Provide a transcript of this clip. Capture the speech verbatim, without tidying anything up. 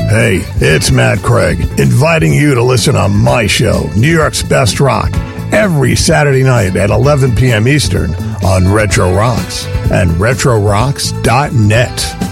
Hey, it's Matt Craig, inviting you to listen on my show, New York's Best Rock, every Saturday night at eleven p.m. Eastern on Retro Rocks and retro rocks dot net.